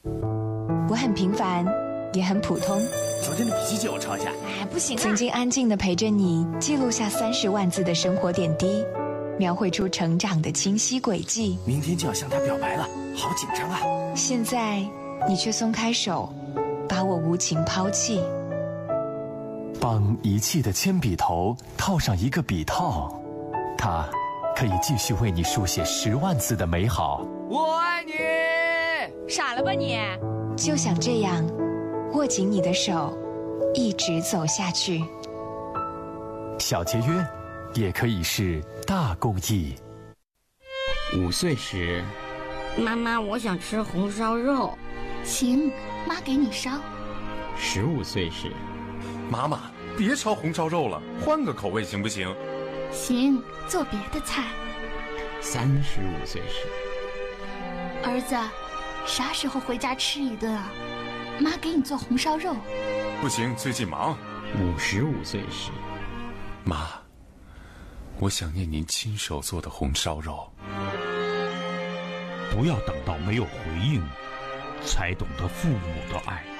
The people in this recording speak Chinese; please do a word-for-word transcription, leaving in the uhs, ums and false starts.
我很平凡，也很普通。 昨天的笔记借我抄一下。 哎，不行啊！曾经安静地陪着你，记录下三十万字的生活点滴，描绘出成长的清晰轨迹。 明天就要向他表白了，好紧张啊！ 现在你却松开手，把我无情抛弃。 帮遗弃的铅笔头套上一个笔套，它可以继续为你书写十万字的美好。 我爱你！ 傻了吧你？ 就想这样握紧你的手，一直走下去。 小节约也可以是大公益。 五岁时， 妈妈，我想吃红烧肉。 行，妈给你烧。 十五岁时， 妈妈，别烧红烧肉了，换个口味行不行？ 行，做别的菜。 三十五岁时， 儿子，啥时候回家吃一顿啊？妈给你做红烧肉。 不行，最近忙。 五十五岁时， 妈，我想念您亲手做的红烧肉。 不要等到没有回应，才懂得父母的爱。